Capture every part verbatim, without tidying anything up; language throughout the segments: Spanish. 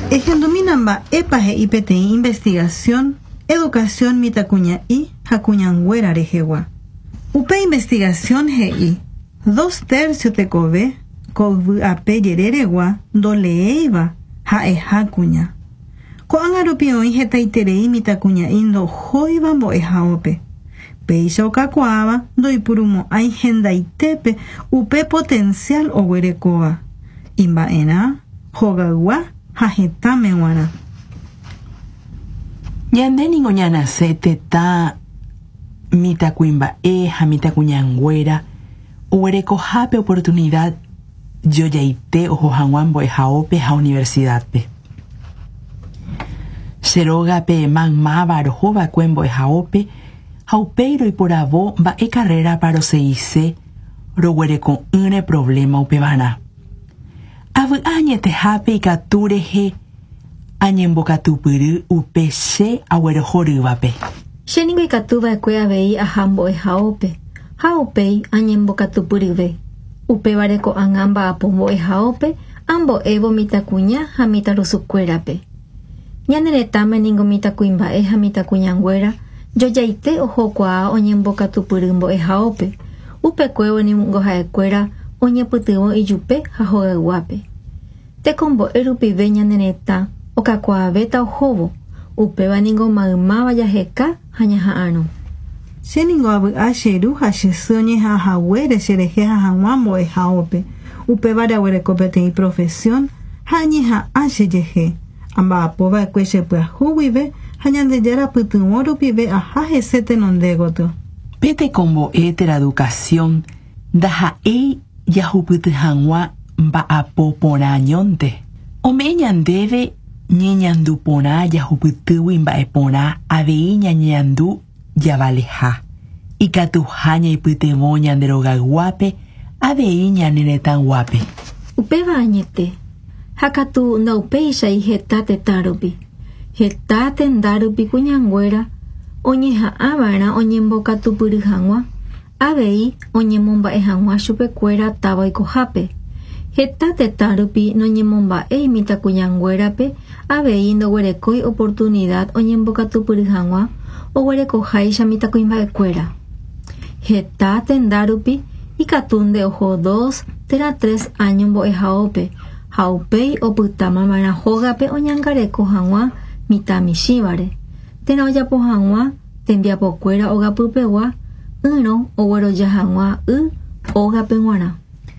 Ejendominamba epaje ipetei investigación, educación mitacuña y jacuñanguera rejewa. Upe investigación hei, dos tercios te cove, cove ape yereregua, doleiva, ha e jacuña. Ko angarupion jetaiterei mitacuña indo joiva bo e jaope. Peisha okakuava, doi purumo aigendaitepe, upe potencial o huerecoa. Imbaena, jogagua, hajetame wana. Ñande ningoñana se teta mitacuimba eja mitacuñanguera huereco jape oportunidad yo yaite ojo janguambo e jaope ja universidad pe. Seroga pe man mávaro jova cuembo e jaope jaupeiro y por avo va e carrera para se hice ro huereco une problema upe vana. Avu añe te jape y catureje añembo catupuru upe se aguero joruvape. Sheningo y catuva e cuea vei a jambo e jaope. Jaopei añembo catupurive. Upe vareko angamba apombo e jaope, ambo evo mitacuña jamita rusucuerape. Ñaneretame ningo mitacuimba e jamita cuñanguera, yo yaite ojo kwa oñembo catupurimbo e jaope. Upe cuevo ningo jaecuera oñeputuvo y yupe jajogaguape. Te combo erupive ñanereta o cacuaveta ojovo. Upe va ningo maumaba yajeka hañaja ano. Sheningo abu asheru hashesoñe ha hawere shereje ha hawambo e haope. Upe vara were copete y profesión hañe ha asheyeje. Amba apova e cueche pues juvive hañande yara putumoro pive a jaje sete nondegoto. Pete combo etera educación daja e yahuputu hanwa mba apopona ñonte. Ome ñandeve ñeñandu pona yahuputu imba epona avei ñañandu yavaleja. Y catujaña y putevo ñanderoga guape avei ñanenetan guape. Upe bañete. Hakatu no peisha y jetate tarupi. Jetate ndarupi cuñanguera. Oñeja avara oñemboca tupurujangua. Avei oñemomba ejangua chupecuera taba y cojape. Jetate tarupi no ñemomba e imita cuñanguerape. Avei no huerecoi oportunidad oñemboca tupurujangua. O huereco jaisha mita cuimba cuera. Jetate ndarupi y catunde ojo dos tera tres años bo ejaope. Jaupei o putama mara jogape oñangareco hangua mitami shibare. Tena oyapo hangua tembia pocuera oga pupegua. Uno o huero ya hangua u oga penguana.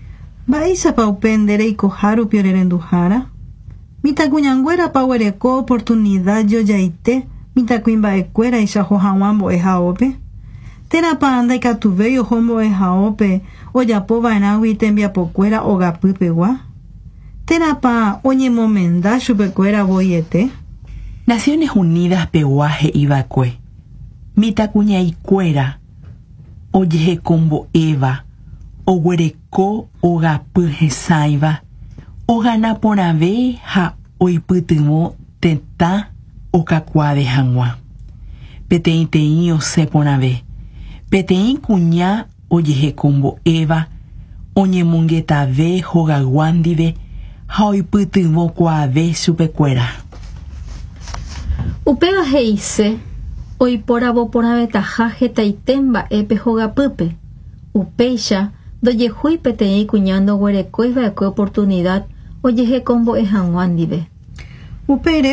Baisa pa upendere y cojaru piorerenduhara. Mita cuñanguera pa huereco oportunidad yo yaite. Mita cuimba e cuera y shajo hangwambo e jaope. Tena pa anda y catuveyo hombo e jaope. Oyapo vainawi tembia pocuera oga pupegua. Tena pa oñe momenda chupecuera boyete. Naciones Unidas peguaje y vacue. Mitacuña y cuera. Oye combo eva. O huereco oga puje saiva. O gana ponave ja oiputimo teta o cacua de hangua. Petein tein o se ponave. Petein cuña oye combo eva. Oñe mungeta ve joga guandive. Hoi putumo kwa ve supecuera. Upeva heise, oi porabo porabeta jaje taitemba epe joga pupe. Upeisha, doye hui petei cuñando huerecoiva de oportunidad, oye combo ejanguandive. Upere